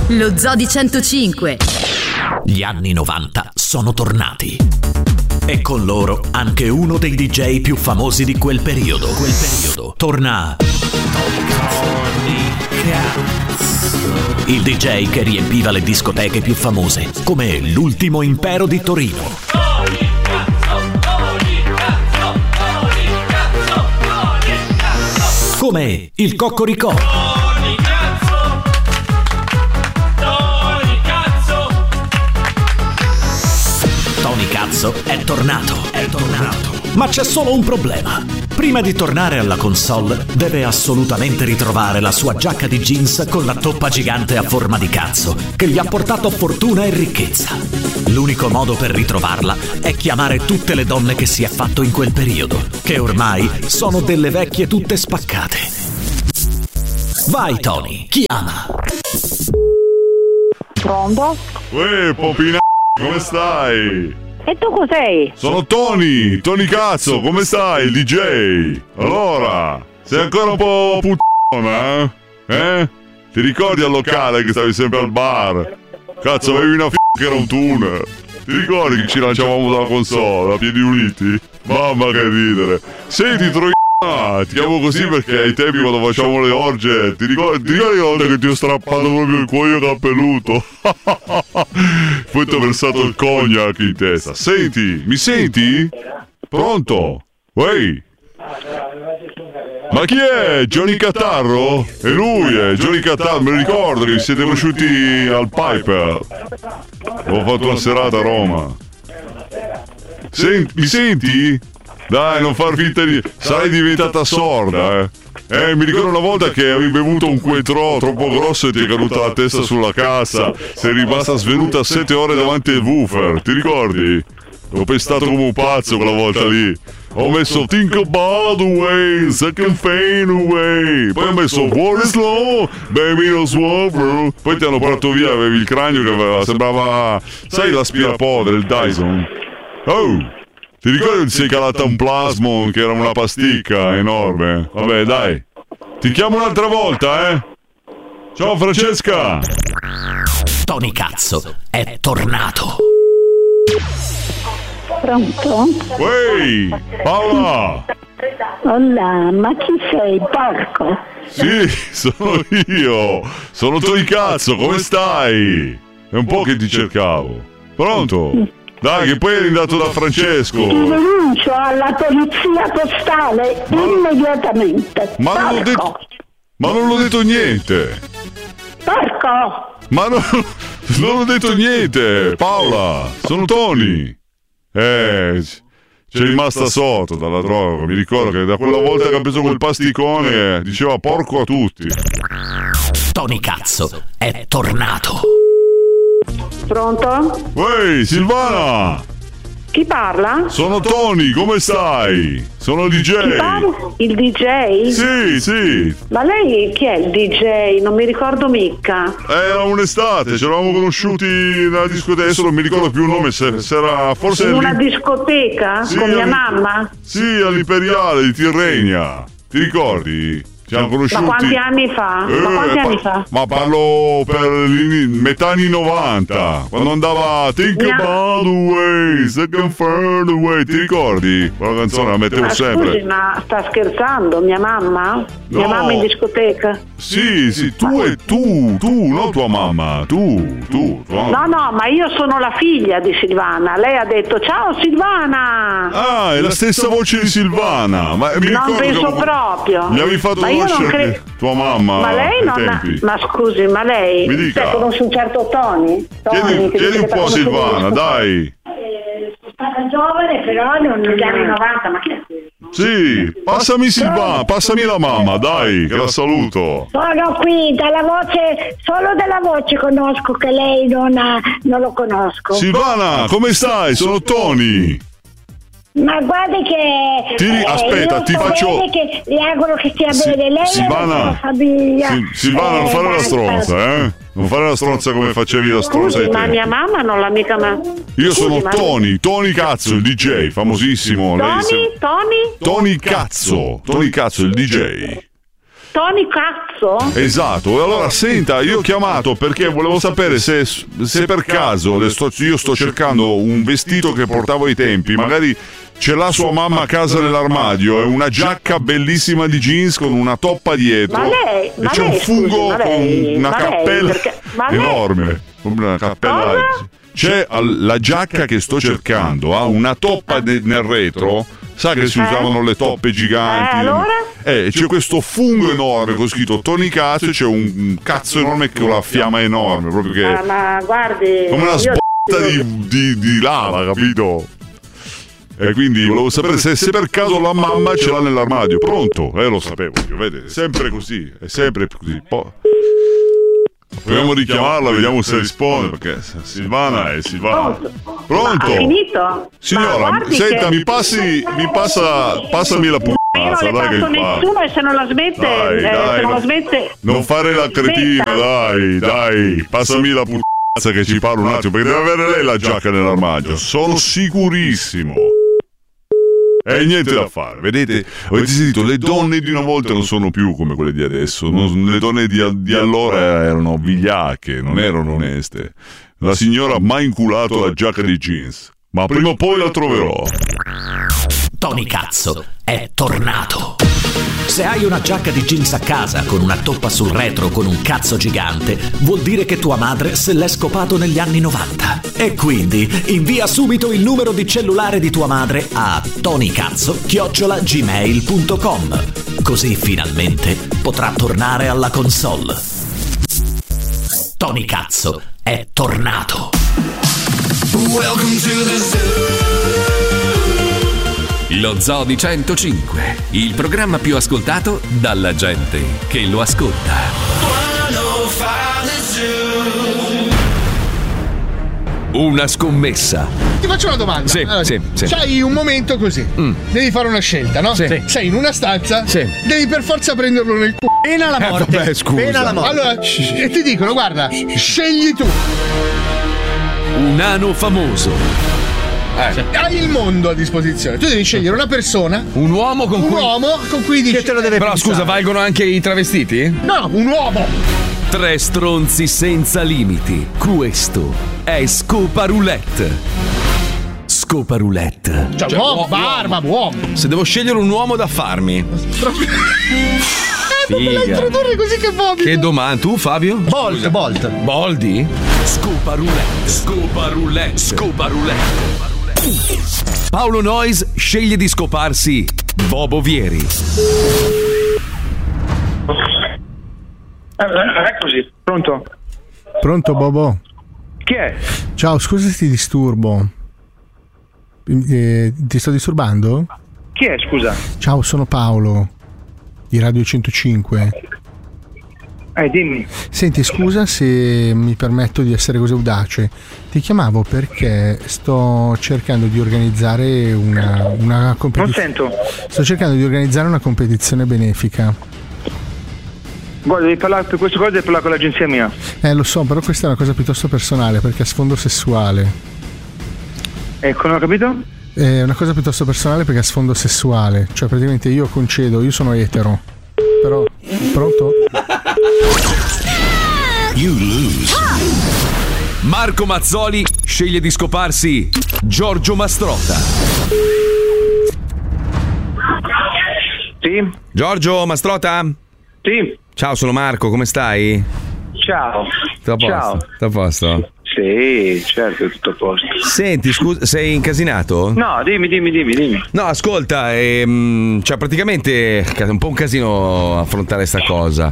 Lo Zoo di 105. Gli anni 90 sono tornati. E con loro anche uno dei DJ più famosi di quel periodo. Torna il DJ che riempiva le discoteche più famose, come l'Ultimo Impero di Torino. Come il Coccoricò. Tony Cazzo è tornato. Ma c'è solo un problema. Prima di tornare alla console, deve assolutamente ritrovare la sua giacca di jeans con la toppa gigante a forma di cazzo, che gli ha portato fortuna e ricchezza. L'unico modo per ritrovarla è chiamare tutte le donne che si è fatto in quel periodo, che ormai sono delle vecchie tutte spaccate. Vai Tony, chiama. Pronto? Uè, Popina, come stai? E tu cos'hai? Sono Tony Cazzo, come stai, il DJ? Allora, sei ancora un po' puttana, eh? Ti ricordi al locale che stavi sempre al bar? Cazzo, avevi una che era un tuner. Ti ricordi che ci lanciavamo dalla console, a piedi uniti? Mamma che ridere. Senti, ti chiamo così perché ai tempi quando facciamo le orge, ti ricordi la volta che ti ho strappato proprio il cuoio capelluto? Poi ti ho versato il cognac in testa. Senti, mi senti? Pronto? Ehi! Ma chi è? Johnny Catarro? È lui, è Johnny Catarro, me lo ricordo che vi siete conosciuti al Piper. Ho fatto una serata a Roma. Mi senti? Dai, non far finta di... Sarai diventata sorda, mi ricordo una volta che avevi bevuto un Cointreau troppo grosso e ti è caduta la testa sulla cassa. Sei rimasta svenuta 7 ore davanti al woofer, ti ricordi? L'ho pestato come un pazzo quella volta lì. Ho messo Think About the Way, Second Fade Away. Poi ho messo War is Slow, Baby No Swabber. Poi ti hanno portato via, avevi il cranio che sembrava... Sai l'aspirapolvere, il Dyson? Oh! Ti ricordi che ti sei calata un plasmon che era una pasticca enorme? Vabbè, dai. Ti chiamo un'altra volta, Ciao Francesca! Tony Cazzo è tornato. Pronto? Ehi, Paola! Hola, ma chi sei, porco? Sì, sono io! Sono Tony Cazzo, come stai? È un po' che ti cercavo. Pronto? Dai, che poi eri andato da Francesco. Ti denuncio alla polizia postale immediatamente. Ma non l'ho detto niente. Porco! Ma non ho detto niente. Paola, sono Tony. C'è rimasta sotto dalla droga. Mi ricordo che da quella volta che ha preso quel pasticone diceva porco a tutti. Tony Cazzo è tornato. Pronto? Ehi, Silvana! Chi parla? Sono Tony, come stai? Sono il DJ. Chi parla? Il DJ? Sì. Ma lei chi è il DJ? Non mi ricordo mica. Era un'estate, ci eravamo conosciuti nella discoteca, adesso non mi ricordo più il nome, se era forse... In una discoteca? Sì, con mia mamma? Sì, all'Imperiale di Tirrenia. Ti ricordi? Ci siamo conosciuti. Ma quanti anni fa? Ma parlo per metà anni 90, quando andava Think About the Way, Second Fade Away, ti ricordi? Quella canzone la mettevo sempre. Scusi, ma sta scherzando? Mia mamma? No. Mia mamma in discoteca? Sì, tu, non tua mamma, tu. Tua mamma. No, ma io sono la figlia di Silvana. Lei ha detto ciao Silvana. Ah, è la stessa voce di Silvana. Ma mi non penso che proprio. Mi avevi fatto conoscere tua mamma. Ma lei non ha... Ma scusi, ma lei... Mi dica. Te conosci un certo Tony? Chiedi un po' a Silvana, dai. Stata giovane, però non negli anni 90, ma chi è? Sì, passami Silvana, passami la mamma, dai, che la saluto. Sono qui, dalla voce, solo dalla voce conosco che lei non lo conosco. Silvana, come stai? Sono Tony. Ma guardi che aspetta, ti faccio. Che le auguro che stia bene. Lei Silvana, Silvana, non fare la stronza, Non fare la stronza come facevi la stronza ai ma tempi. mia mamma non l'ha mica Io sono Tony Cazzo, il DJ, famosissimo. Tony Cazzo, il DJ. Tony Cazzo? Esatto, allora senta, io ho chiamato perché volevo sapere se per caso io sto cercando un vestito che portavo ai tempi, magari ce l'ha sua mamma a casa nell'armadio, è una giacca bellissima di jeans con una toppa dietro e c'è un fungo con una cappella enorme, una cappella. C'è la giacca che sto cercando, ha una toppa nel retro. Sa che si usavano le toppe giganti? Allora? C'è questo fungo enorme con scritto Tony Cazzo e c'è un cazzo enorme con la fiamma enorme, proprio che ma guardi, come una sbotta di lava, capito? E quindi volevo sapere se per caso la mamma ce l'ha nell'armadio. Pronto? Lo sapevo io, vede, è sempre così, è sempre così. Proviamo a richiamarla, vediamo se risponde, perché Silvana è Silvana. Pronto? Ha finito? Signora, senta, passami la puttana. Io non le passo nessuno e se non la smette, non fare la cretina, dai, passami la puttana che ci parlo un attimo, perché deve avere lei la giacca nell'armadio, sono sicurissimo. E niente da fare, vedete, avete sentito, le donne di una volta non sono più come quelle di adesso, le donne di allora erano vigliacche, non erano oneste. La signora m'ha inculato la giacca di jeans, ma prima o poi la troverò. Tony Cazzo è tornato. Se hai una giacca di jeans a casa con una toppa sul retro con un cazzo gigante, vuol dire che tua madre se l'è scopato negli anni 90. E quindi invia subito il numero di cellulare di tua madre a tonykazzo@gmail.com. Così finalmente potrà tornare alla console. Tony Cazzo è tornato. Welcome to the zoo. Lo Zoo di 105, il programma più ascoltato dalla gente che lo ascolta. Una scommessa. Ti faccio una domanda. Sì, allora, sì. C'hai un momento così. Devi fare una scelta, no? Sì. Sei in una stanza. Sì. Devi per forza prenderlo nel culo. Pena la morte. Vabbè, scusa. Pena la morte. Allora, e ti dicono, guarda, scegli tu. Un nano famoso. Hai il mondo a disposizione. Tu devi scegliere una persona. Un uomo con cui dici. Che te lo deve Però pensare. scusa, valgono anche i travestiti? No, un uomo. 3 stronzi senza limiti. Questo è Scopa Roulette. Scopa Roulette. Cioè, uomo, barba, uomo. Se devo scegliere un uomo da farmi. Non me la introdurre così che vomito. Che domanda? Tu, Fabio? Bolt. Boldi? Scopa Roulette. Scopa Roulette. Scopa Roulette. Paolo Noyes sceglie di scoparsi Bobo Vieri. È così. Pronto? Pronto, Bobo? Chi è? Ciao, scusa se ti disturbo. Ti sto disturbando? Chi è, scusa? Ciao, sono Paolo di Radio 105. Dimmi. Senti, scusa se mi permetto di essere così audace. Ti chiamavo perché sto cercando di organizzare una competizione. Non sento. Sto cercando di organizzare una competizione benefica. Guarda, devi parlare per queste cose, devi parlare con l'agenzia mia. Lo so, però questa è una cosa piuttosto personale perché ha sfondo sessuale. Ecco, non ho capito? È una cosa piuttosto personale perché ha sfondo sessuale. Cioè, praticamente io sono etero. Però, pronto? You lose. Marco Mazzoli sceglie di scoparsi Giorgio Mastrota. Sì? Giorgio Mastrota? Sì. Ciao, sono Marco, come stai? Ciao. Tutto a posto? Ciao. Tutto a posto? Sì, certo, è tutto a posto. Senti, scusa, sei incasinato? No, dimmi. No, ascolta, cioè praticamente è un po' un casino affrontare sta cosa.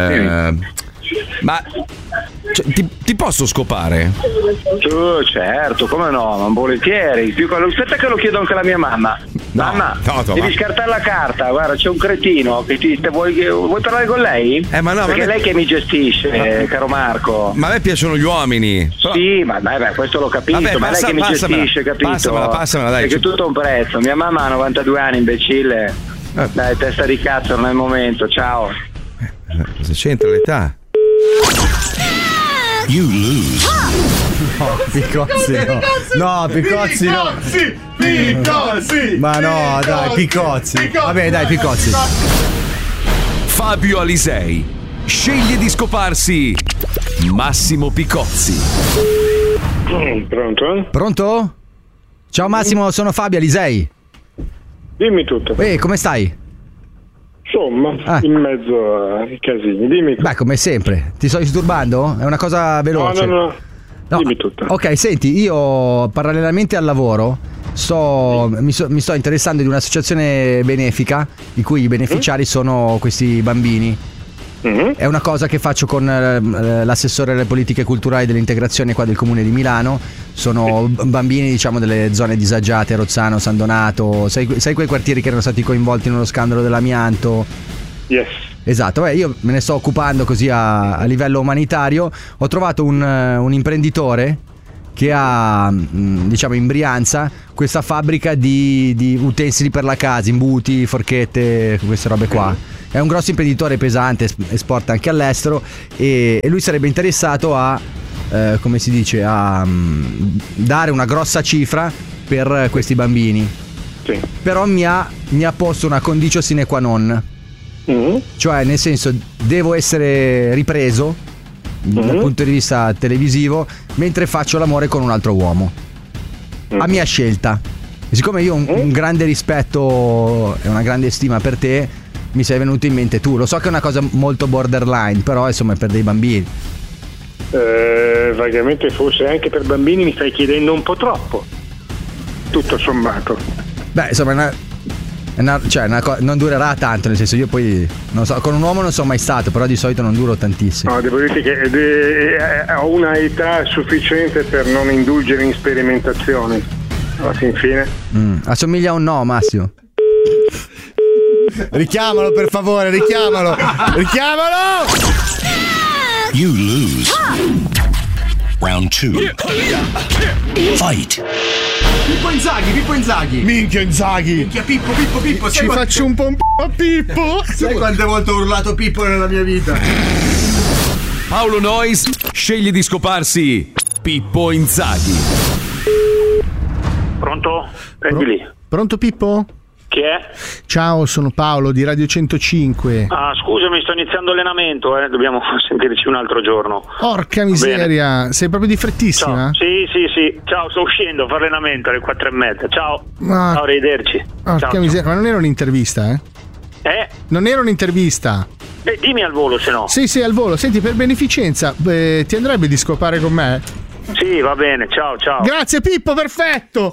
Ma cioè, ti posso scopare? Certo, come no, ma volentieri. Aspetta che lo chiedo anche alla mia mamma. Mamma, devi scartare la carta. Guarda, c'è un cretino che vuoi parlare con lei? Ma no, perché è lei che mi gestisce, caro Marco. Ma a me piacciono gli uomini. Sì, ma beh, questo l'ho capito. Vabbè, ma lei che mi gestisce, capito? Passamela, dai. Perché tutto un prezzo. Mia mamma ha 92 anni, imbecille. Dai, testa di cazzo, non è il momento. Ciao. Cosa c'entra l'età? You lose. No, Picozzi no. No, Picozzi no. Picozzi. Ma no, dai, Picozzi. Vabbè, dai, Picozzi. Fabio Alisei sceglie di scoparsi Massimo Picozzi. Pronto? Pronto? Ciao Massimo, sono Fabio Alisei. Dimmi tutto. Come stai? Insomma, in mezzo ai casini, dimmi tutto. Beh, come sempre. Ti sto disturbando? È una cosa veloce. No. Dimmi tutto. Ok, senti, io parallelamente al lavoro mi sto interessando di un'associazione benefica i cui beneficiari sono questi bambini. È una cosa che faccio con l'assessore alle politiche culturali dell'integrazione qua del comune di Milano. Sono bambini, diciamo, delle zone disagiate, Rozzano, San Donato, sai quei quartieri che erano stati coinvolti nello scandalo dell'amianto? Yes. Esatto, io me ne sto occupando così a livello umanitario. Ho trovato un imprenditore che ha, diciamo, in Brianza questa fabbrica di utensili per la casa, imbuti, forchette, queste robe qua. È un grosso imprenditore pesante, esporta anche all'estero e lui sarebbe interessato a, come si dice, a dare una grossa cifra per questi bambini. Sì. Però mi ha posto una condicio sine qua non. Cioè, nel senso, devo essere ripreso dal punto di vista televisivo mentre faccio l'amore con un altro uomo, a mia scelta. E siccome io ho un grande rispetto e una grande stima per te, mi sei venuto in mente tu. Lo so che è una cosa molto borderline, però insomma è per dei bambini. Vagamente forse anche per bambini mi stai chiedendo un po' troppo, tutto sommato. Beh, insomma non durerà tanto, nel senso, io poi non so, con un uomo non sono mai stato, però di solito non duro tantissimo. No, devo dirti che ho una età sufficiente per non indulgere in sperimentazioni. Alla fin fine. Assomiglia a un no, Massimo. Richiamalo, per favore, richiamalo. You lose. Round 2. Fight. Pippo Inzaghi. Minchia Inzaghi. Pippo. Ci faccio un po' a Pippo. Sai quante volte ho urlato Pippo nella mia vita? Paolo Noyes sceglie di scoparsi Pippo Inzaghi. Pronto? Prendi lì. Pronto Pippo? Chi è? Ciao, sono Paolo di Radio 105. Ah, scusami, sto iniziando allenamento, dobbiamo sentirci un altro giorno. Porca miseria, bene. Sei proprio di frettissima? Ciao. Sì. Ciao, sto uscendo a fare allenamento alle 4:30. Ciao. Ciao, arrivederci. Porca miseria, ma non era un'intervista, Non era un'intervista. Dimmi al volo, se no. Sì, al volo. Senti, per beneficenza, ti andrebbe di scopare con me? Sì, va bene, ciao. Grazie Pippo, perfetto.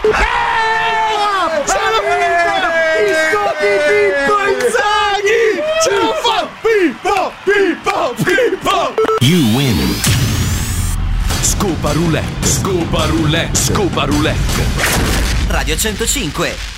Ce l'ho fatta! Ti scopi Pippo Inzaghi! Ce l'ho fatta! Pippo! You win. Scopa roulette. Radio 105.